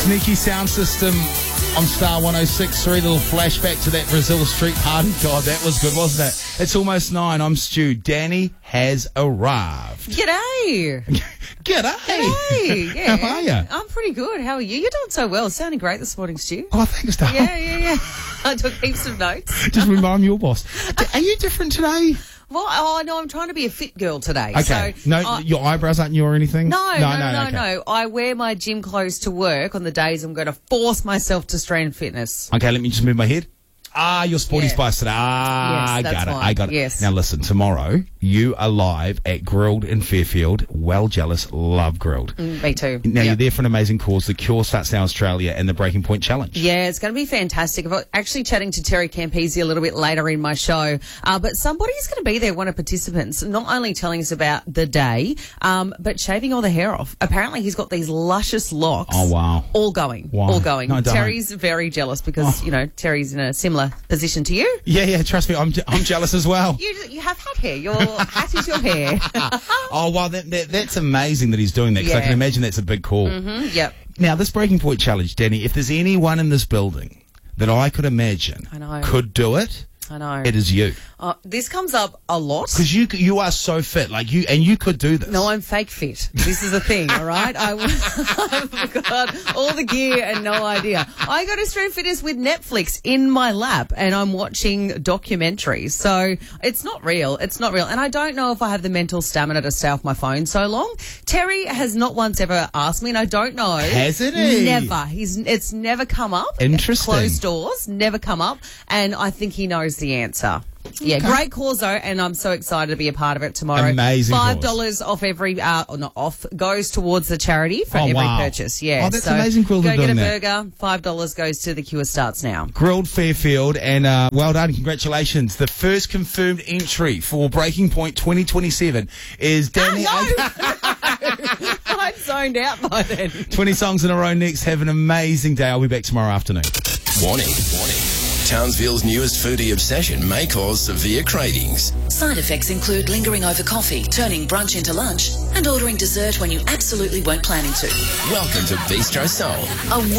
Sneaky sound system on Star 106.3. Little flashback to that Brazil Street party. God, that was good, wasn't it? It's almost 9. I'm Stu. Danny has arrived. G'day. G'day. Hey, yeah. How are you? I'm pretty good. How are you? You're doing so well. Sounding great this morning, Stu. Oh, thanks, Dale. Yeah. I took heaps of notes. Just remember, I'm your boss. Are you different today? Well, no, I'm trying to be a fit girl today. Okay. So your eyebrows aren't new or anything? No. Okay. I wear my gym clothes to work on the days I'm going to force myself to Strand Fitness. Okay, let me just move my head. Your Sporty Spice today. Yes, I that's got it. Yes. Now listen, tomorrow you are live at Grilled in Fairfield. Well jealous, love Grilled. Me too. Now you're there for an amazing cause. The Cure starts now in Australia and the Breaking Point Challenge. Yeah, it's going to be fantastic. I'm actually chatting to Terry Campese a little bit later in my show. But somebody's going to be there, one of participants, not only telling us about the day, but shaving all the hair off. Apparently he's got these luscious locks. Oh, wow. All going. Why? All going. No, don't. Terry's very jealous because, Terry's in a similar position to you. Yeah, trust me, I'm jealous as well. You have hat hair. Your hat is your hair. Oh, wow, that's amazing that he's doing that because I can imagine that's a big call. Mm-hmm, yep. Now, this Breaking Point Challenge, Danny, if there's anyone in this building that I could imagine could do it, I know. it is you. This comes up a lot. Because you are so fit, you could do this. No, I'm fake fit. This is the thing, all right? I've got all the gear and no idea. I go to Strand Fitness with Netflix in my lap and I'm watching documentaries. So it's not real. It's not real. And I don't know if I have the mental stamina to stay off my phone so long. Terry has not once ever asked me, and I don't know. Hasn't he? Never. It's never come up. Interesting. Closed doors, never come up. And I think he knows the answer. Yeah, great cause though, and I'm so excited to be a part of it tomorrow. Amazing $5 off every, not off, goes towards the charity for every purchase. Yeah. Oh, that's amazing. Grilled go get a that. burger. $5 goes to the Cure starts now. Grilled Fairfield, and well done, congratulations. The first confirmed entry for Breaking Point 2027 is Danny. I'm zoned out by then. 20 songs in a row next. Have an amazing day. I'll be back tomorrow afternoon. Warning. Townsville's newest foodie obsession may cause severe cravings. Side effects include lingering over coffee, turning brunch into lunch, and ordering dessert when you absolutely weren't planning to. Welcome to Bistro Soul.